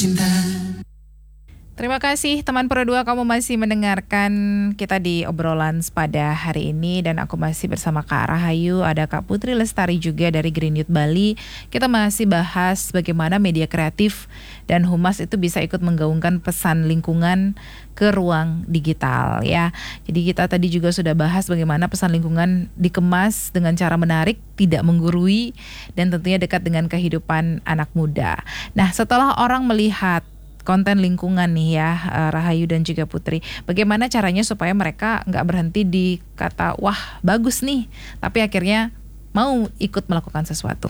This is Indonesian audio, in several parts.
cinta. Terima kasih teman Pro 2, kamu masih mendengarkan kita di obrolan pada hari ini dan aku masih bersama Kak Rahayu, ada Kak Putri Lestari juga dari Green Youth Bali. Kita masih bahas bagaimana media kreatif dan humas itu bisa ikut menggaungkan pesan lingkungan ke ruang digital ya. Jadi kita tadi juga sudah bahas bagaimana pesan lingkungan dikemas dengan cara menarik, tidak menggurui dan tentunya dekat dengan kehidupan anak muda. Nah, setelah orang melihat konten lingkungan nih ya, Rahayu dan juga Putri, bagaimana caranya supaya mereka nggak berhenti di kata wah bagus nih, tapi akhirnya mau ikut melakukan sesuatu?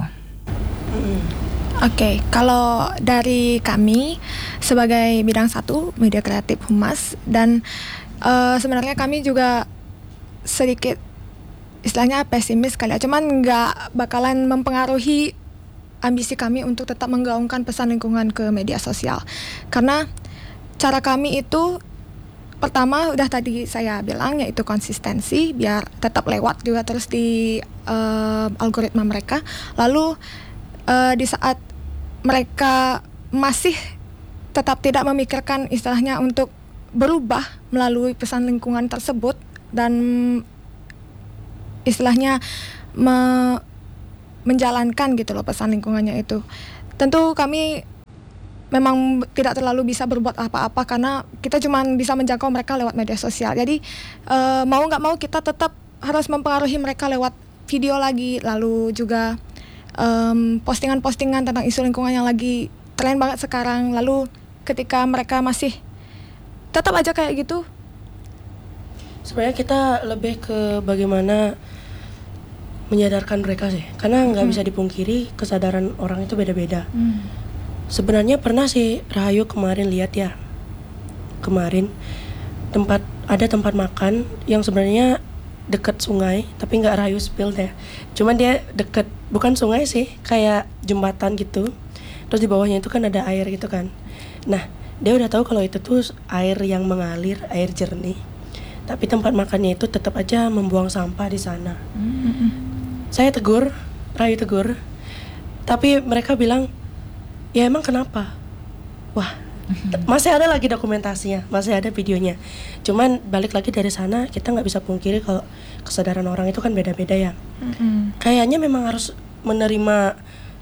Oke, kalau dari kami sebagai bidang 1 media kreatif humas dan sebenarnya kami juga sedikit istilahnya pesimis kali ya, cuman nggak bakalan mempengaruhi ambisi kami untuk tetap menggaungkan pesan lingkungan ke media sosial. Karena cara kami itu pertama udah tadi saya bilang, yaitu konsistensi biar tetap lewat juga terus di algoritma mereka. Lalu di saat mereka masih tetap tidak memikirkan istilahnya untuk berubah melalui pesan lingkungan tersebut dan istilahnya menjalankan gitu loh pesan lingkungannya itu. Tentu kami memang tidak terlalu bisa berbuat apa-apa karena kita cuma bisa menjangkau mereka lewat media sosial. Jadi mau nggak mau kita tetap harus mempengaruhi mereka lewat video lagi, lalu juga postingan-postingan tentang isu lingkungan yang lagi tren banget sekarang. Lalu ketika mereka masih tetap aja kayak gitu, sebenarnya kita lebih ke bagaimana menyadarkan mereka sih, karena nggak bisa dipungkiri kesadaran orang itu beda-beda. Sebenarnya pernah sih Rahayu kemarin lihat ya, kemarin ada tempat makan yang sebenarnya deket sungai, tapi nggak Rahayu spill deh. Cuman dia deket, bukan sungai sih, kayak jembatan gitu. Terus di bawahnya itu kan ada air gitu kan. Nah, dia udah tahu kalau itu tuh air yang mengalir, air jernih. Tapi tempat makannya itu tetap aja membuang sampah di sana. Saya tegur, Rahayu tegur, tapi mereka bilang, ya emang kenapa? Wah, masih ada lagi dokumentasinya, masih ada videonya. Cuman balik lagi dari sana, kita nggak bisa pungkiri kalau kesadaran orang itu kan beda-beda ya. Kayaknya memang harus menerima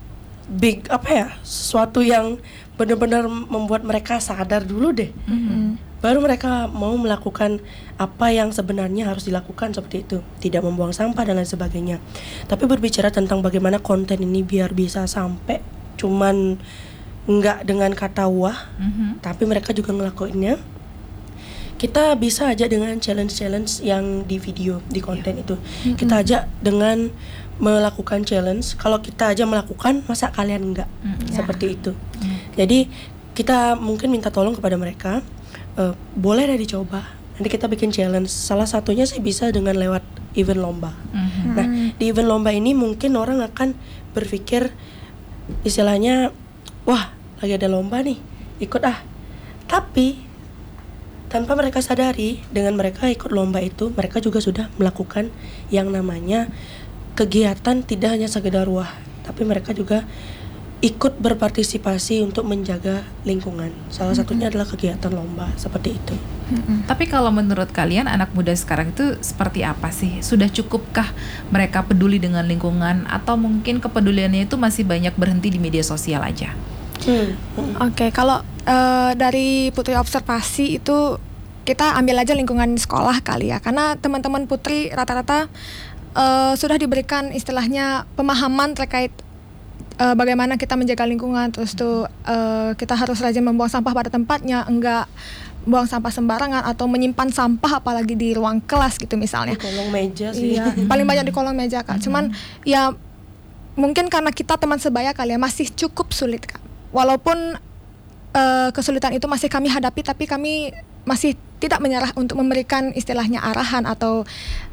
sesuatu yang benar-benar membuat mereka sadar dulu deh. Baru mereka mau melakukan apa yang sebenarnya harus dilakukan seperti itu. Tidak membuang sampah dan lain sebagainya. Tapi berbicara tentang bagaimana konten ini biar bisa sampai cuman nggak dengan kata wah, tapi mereka juga ngelakuinnya. Kita bisa aja dengan challenge-challenge yang di video, di konten itu. Kita ajak dengan melakukan challenge. Kalau kita aja melakukan, masa kalian enggak? Seperti itu. Jadi kita mungkin minta tolong kepada mereka, boleh deh dicoba. Nanti kita bikin challenge. Salah satunya sih bisa dengan lewat event lomba. Nah, di event lomba ini mungkin orang akan berpikir istilahnya, wah lagi ada lomba nih, ikut ah. Tapi tanpa mereka sadari, dengan mereka ikut lomba itu, mereka juga sudah melakukan yang namanya kegiatan tidak hanya sekedar wah, tapi mereka juga ikut berpartisipasi untuk menjaga lingkungan. Salah satunya adalah kegiatan lomba seperti itu. Tapi kalau menurut kalian anak muda sekarang itu seperti apa sih? Sudah cukupkah mereka peduli dengan lingkungan atau mungkin kepeduliannya itu masih banyak berhenti di media sosial aja? Oke, kalau dari Putri observasi itu kita ambil aja lingkungan sekolah kali ya, karena teman-teman Putri rata-rata sudah diberikan istilahnya pemahaman terkait bagaimana kita menjaga lingkungan, terus tuh kita harus rajin membuang sampah pada tempatnya, enggak buang sampah sembarangan atau menyimpan sampah apalagi di ruang kelas gitu misalnya. Di kolong meja sih. Iya, paling banyak di kolong meja Kak. Cuman ya mungkin karena kita teman sebaya kali ya, masih cukup sulit Kak. Walaupun kesulitan itu masih kami hadapi, tapi kami masih tidak menyerah untuk memberikan istilahnya arahan atau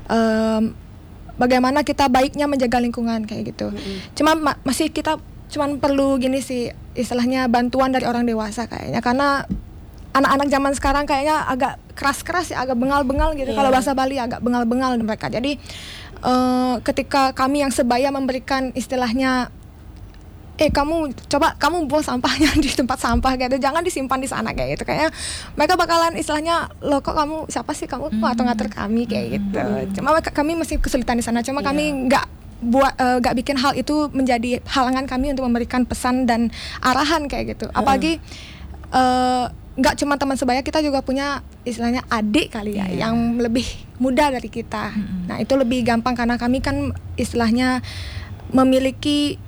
bagaimana kita baiknya menjaga lingkungan kayak gitu. Cuma masih kita cuman perlu gini sih, istilahnya bantuan dari orang dewasa kayaknya, karena anak-anak zaman sekarang kayaknya agak keras-keras ya, agak bengal-bengal gitu. Kalau bahasa Bali agak bengal-bengal mereka. Jadi ketika kami yang sebaya memberikan istilahnya kamu coba kamu buang sampahnya di tempat sampah gitu, jangan disimpan di sana kayak gitu. Kayaknya mereka bakalan istilahnya, loh kok kamu siapa sih kamu ngatur kami kayak gitu. Cuma kami masih kesulitan di sana, cuma kami nggak bikin hal itu menjadi halangan kami untuk memberikan pesan dan arahan kayak gitu. Apalagi nggak cuma teman sebaya, kita juga punya istilahnya adik kali ya yang lebih muda dari kita. Nah itu lebih gampang karena kami kan istilahnya memiliki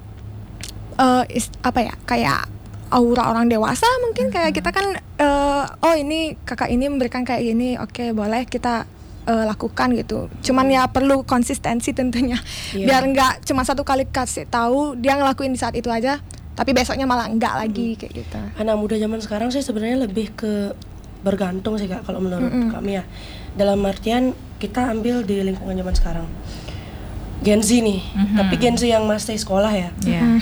kayak aura orang dewasa mungkin, kayak kita kan oh ini kakak ini memberikan kayak gini, oke boleh kita lakukan gitu. Cuman ya perlu konsistensi tentunya, biar nggak cuma satu kali kasih tahu dia ngelakuin di saat itu aja tapi besoknya malah enggak lagi kayak gitu. Anak muda zaman sekarang sih sebenarnya lebih ke bergantung sih Kak kalau menurut kami ya. Dalam artian kita ambil di lingkungan zaman sekarang Gen Z nih, tapi Gen Z yang masih sekolah ya.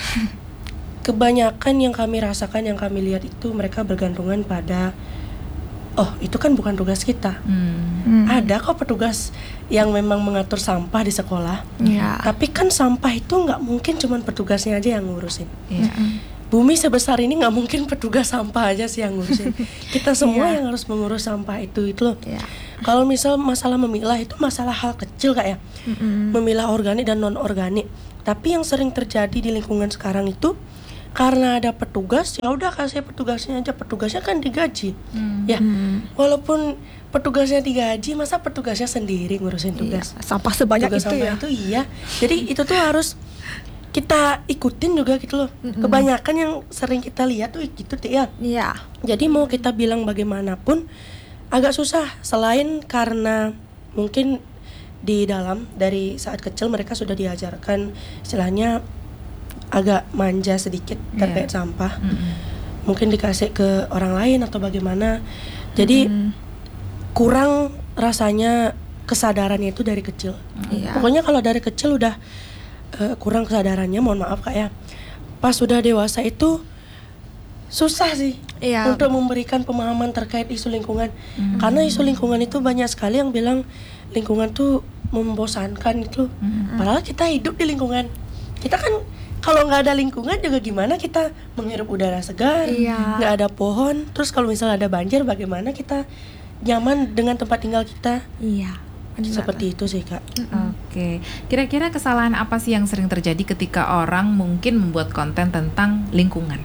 Kebanyakan yang kami rasakan, yang kami lihat itu mereka bergantungan pada, oh itu kan bukan tugas kita. Ada kok petugas yang memang mengatur sampah di sekolah. Tapi kan sampah itu nggak mungkin cuma petugasnya aja yang ngurusin. Bumi sebesar ini nggak mungkin petugas sampah aja sih yang ngurusin. Kita semua yang harus mengurus sampah itu loh. Kalau misal masalah memilah itu masalah hal kecil Kak ya, memilah organik dan non organik. Tapi yang sering terjadi di lingkungan sekarang itu karena ada petugas, ya udah kasih petugasnya aja, petugasnya kan digaji. Walaupun petugasnya digaji, masa petugasnya sendiri ngurusin tugas sampah sebanyak tugas itu sampah ya. Itu jadi itu tuh harus kita ikutin juga gitu loh. Kebanyakan yang sering kita lihat tuh gitu ya. Jadi mau kita bilang bagaimanapun agak susah, selain karena mungkin di dalam dari saat kecil mereka sudah diajarkan istilahnya agak manja sedikit terkait sampah. Mungkin dikasih ke orang lain atau bagaimana. Jadi kurang rasanya kesadarannya itu dari kecil. Pokoknya kalau dari kecil udah kurang kesadarannya, mohon maaf Kak ya. Pas sudah dewasa itu susah sih untuk memberikan pemahaman terkait isu lingkungan. Karena isu lingkungan itu banyak sekali yang bilang lingkungan tuh membosankan itu. Padahal kita hidup di lingkungan. Kita kan kalau nggak ada lingkungan juga gimana kita menghirup udara segar, nggak ada pohon. Terus kalau misalnya ada banjir, bagaimana kita nyaman dengan tempat tinggal kita? Seperti itu sih Kak. Oke, kira-kira kesalahan apa sih yang sering terjadi ketika orang mungkin membuat konten tentang lingkungan?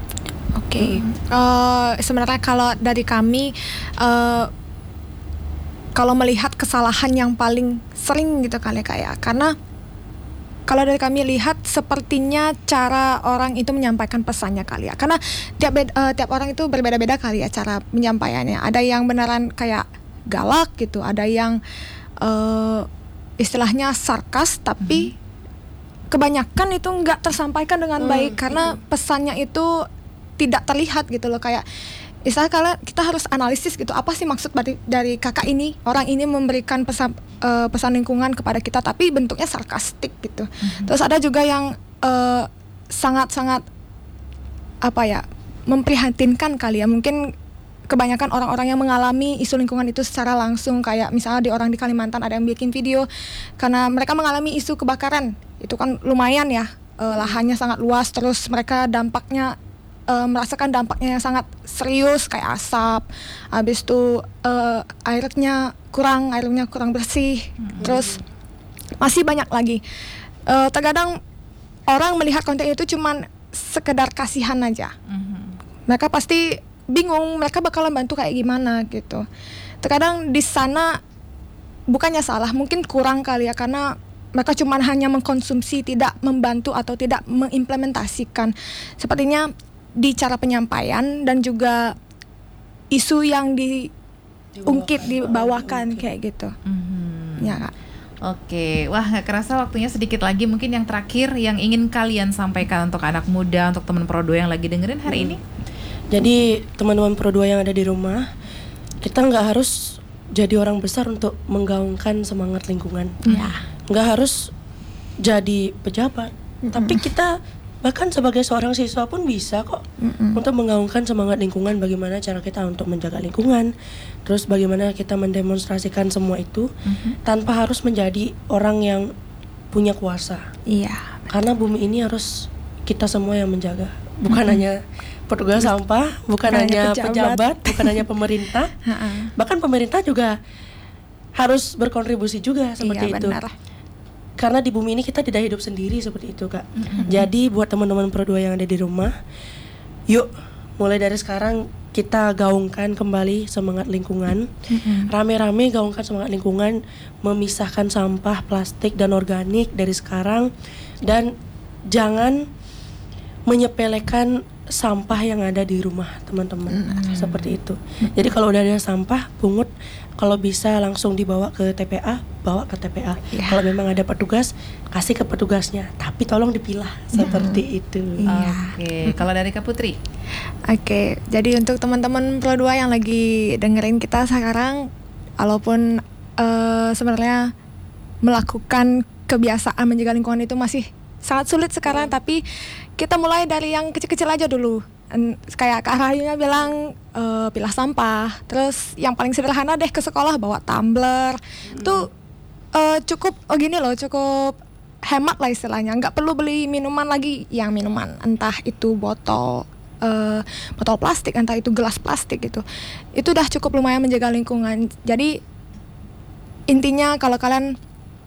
Sebenarnya kalau dari kami, kalau melihat kesalahan yang paling sering gitu kali kayak, karena kalau dari kami lihat sepertinya cara orang itu menyampaikan pesannya kali ya. Karena tiap orang itu berbeda-beda kali ya cara menyampaikannya. Ada yang beneran kayak galak gitu, ada yang istilahnya sarkas, tapi kebanyakan itu nggak tersampaikan dengan baik karena pesannya itu tidak terlihat gitu loh. Kayak istilah kalian, kita harus analisis gitu, apa sih maksud dari kakak ini, orang ini memberikan pesan lingkungan kepada kita tapi bentuknya sarkastik gitu. Terus ada juga yang sangat-sangat memprihatinkan kali ya, mungkin kebanyakan orang-orang yang mengalami isu lingkungan itu secara langsung, kayak misalnya orang di Kalimantan ada yang bikin video karena mereka mengalami isu kebakaran. Itu kan lumayan ya, lahannya sangat luas, terus mereka merasakan dampaknya yang sangat serius kayak asap, habis itu airnya kurang bersih, terus masih banyak lagi. Terkadang orang melihat konten itu cuman sekedar kasihan aja. Mereka pasti bingung mereka bakalan bantu kayak gimana gitu. Terkadang di sana bukannya salah, mungkin kurang kali ya, karena mereka cuman hanya mengkonsumsi, tidak membantu atau tidak mengimplementasikan. Sepertinya di cara penyampaian dan juga isu yang dibawakan kayak gitu. Ya Kak. Oke, wah gak kerasa waktunya sedikit lagi. Mungkin yang terakhir yang ingin kalian sampaikan untuk anak muda, untuk teman Pro 2 yang lagi dengerin hari ini. Jadi teman-teman Pro 2 yang ada di rumah, kita nggak harus jadi orang besar untuk menggaungkan semangat lingkungan. Nggak harus jadi pejabat, tapi kita bahkan sebagai seorang siswa pun bisa kok untuk menggaungkan semangat lingkungan. Bagaimana cara kita untuk menjaga lingkungan, terus bagaimana kita mendemonstrasikan semua itu tanpa harus menjadi orang yang punya kuasa. Karena bumi ini harus kita semua yang menjaga, bukan hanya petugas sampah, bukan hanya pejabat, bukan hanya pemerintah, bahkan pemerintah juga harus berkontribusi juga seperti itu. Benar. Karena di bumi ini kita tidak hidup sendiri seperti itu, Kak. Jadi buat teman-teman Pro 2 yang ada di rumah, yuk mulai dari sekarang kita gaungkan kembali semangat lingkungan. Rame-rame gaungkan semangat lingkungan, memisahkan sampah plastik dan organik dari sekarang, dan jangan menyepelekan sampah yang ada di rumah teman-teman. Seperti itu. Jadi kalau udah ada sampah, pungut, kalau bisa langsung dibawa ke TPA, bawa ke TPA. Kalau memang ada petugas, kasih ke petugasnya, tapi tolong dipilah. Seperti itu. Oke, kalau dari Kak Putri? Oke, jadi untuk teman-teman Pro 2 yang lagi dengerin kita sekarang, walaupun sebenarnya melakukan kebiasaan menjaga lingkungan itu masih sangat sulit sekarang, tapi kita mulai dari yang kecil-kecil aja dulu. Kayak Kak Rahayunya bilang, pilah sampah. Terus yang paling sederhana deh, ke sekolah bawa tumbler. Itu cukup cukup hemat lah istilahnya. Nggak perlu beli minuman lagi, yang minuman entah itu botol plastik, entah itu gelas plastik gitu. Itu udah cukup lumayan menjaga lingkungan. Jadi intinya kalau kalian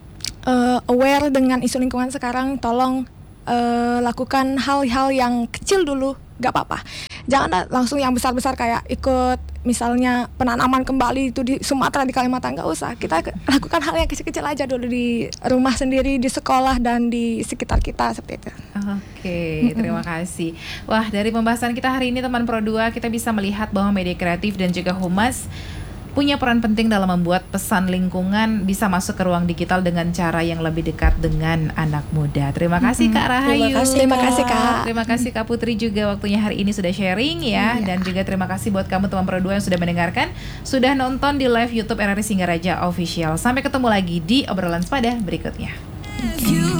aware dengan isu lingkungan sekarang, tolong lakukan hal-hal yang kecil dulu, gak apa-apa. Jangan langsung yang besar-besar kayak ikut misalnya penanaman kembali itu di Sumatera, di Kalimantan, gak usah. Kita lakukan hal yang kecil-kecil aja dulu di rumah sendiri, di sekolah, dan di sekitar kita, seperti itu. Oke, terima kasih. Wah, dari pembahasan kita hari ini teman Pro 2, kita bisa melihat bahwa media kreatif dan juga Humas punya peran penting dalam membuat pesan lingkungan bisa masuk ke ruang digital dengan cara yang lebih dekat dengan anak muda. Terima kasih Kak Rahayu. Terima kasih Kak. Terima kasih Kak Putri juga waktunya hari ini sudah sharing ya. Dan juga terima kasih buat kamu teman Pro 2 yang sudah mendengarkan, sudah nonton di live YouTube RRI Singaraja Official. Sampai ketemu lagi di obrolan sepada berikutnya.